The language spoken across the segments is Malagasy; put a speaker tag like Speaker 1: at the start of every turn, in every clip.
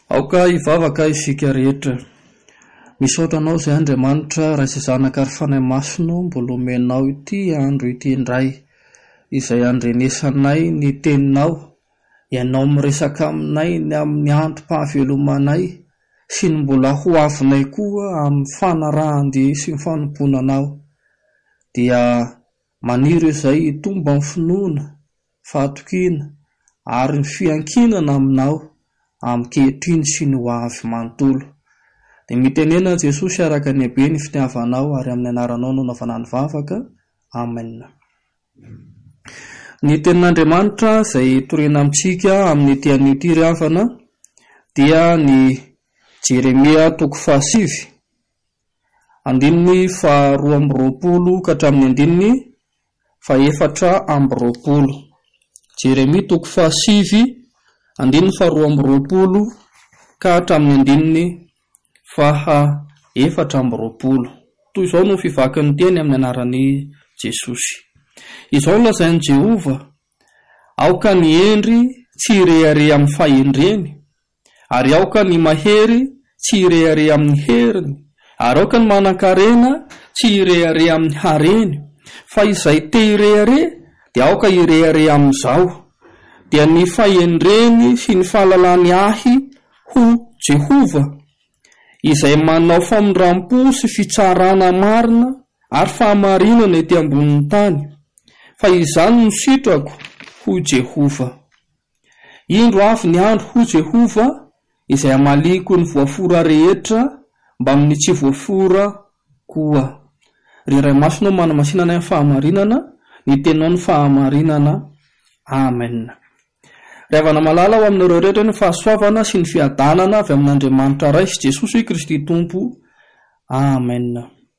Speaker 1: Aoka ivavaka isika rehetra. Misaotra anao izay Andriamanitra raha izay zanaka ary fanahy masino mbola omenao ity andro ity indray, izay andrenesanay ny teninao, ianao miresaka aminay ny amin'ny androm-pahavelomanay sy ny mbola ho avinay koa amin'ny fanarahandi sy ny fanomponanao. Dia maniry izay tomba ny finoana, fahatokiana ary ny fiankinana aminao amin'ny kehitriny sy ny ho avy manontolo. Dia mitenena Jesosy araka ny habe ny fitiavanao ary amin'ny anaranao no naovana ny vavaka. Amen. Ny tenin'Andriamanitra izay torena amintsika amin'ny ity ravana dia ny Jeremia 7 andininy 220 ka hatramin'ny andininy 420. Jeremia 7 andininy 220 ka hatramin'ny andininy 420. Toy izao no fivakin'ny teny amin'ny anaran'i Jesosy. Izao lazain'i Jehova: aoka ny endry tsy irehare amin'ny fahendreny, ary aoka ny mahery tsy irehare amin'ny heriny, ary aoka ny manan-karena tsy irehare amin'ny hareny, fa izay te irehare dia aoka irehare amin'izao. Dia ny fahendreny sy ny fahalalany ahy ho Jehova, izay manao famondram-po sy fitsarana marina ary fahamarinana ety ambonin'ny tany, fa izany no sitrako ho Jehova. Indro avy ny andro ho Jehova, izay amaliko ny voafora rehetra mba amin'ny tsy voafora koa. Ry Ray Masina manamasinana ny fahamarinana, ny tenao ny fahamarinana. Amen. Ravana malala ho aminareo rehetra ny fahasoavana sy ny fiadanana avy amin'Andriamanitra ray sy Jesosy Kristy Tompo. Amen.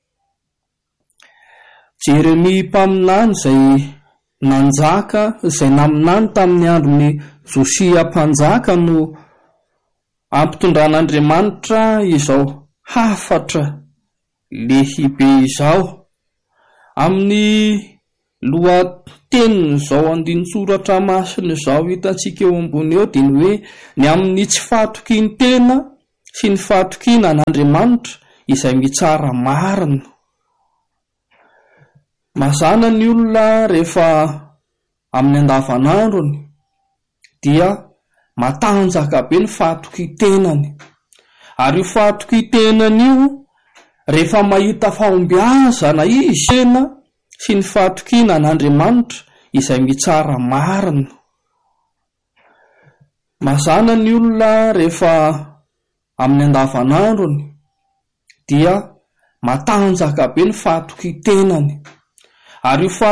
Speaker 1: Jeremia mpaminany izay nanjaka, izay naminany tamin'ny andron'ny Josia mpanjaka no ampitondran'Andriamanitra izao hafatra lehibe izao. Amin'ny lohateniny izao andinin-tsoratra masina izao hitantsika eo ambony eo dia ny hoe: ny amin'ny tsy fahatokiany tena sy ny fahatokiana an'Andriamanitra izay mitsara marina. Mazana ny olona rehefa amin'ny andavanandrony dia matanjaka be ny fahatoki-tenany, ary io fahatoki-tenany io rehefa mahita fahombiazana izy tena sy ny fahatokiana an'Andriamanitra izay mitsara marina. Mazana ny olona rehefa amin'ny andavanandrony dia matanjaka be ny fahatoki-tenany, ary io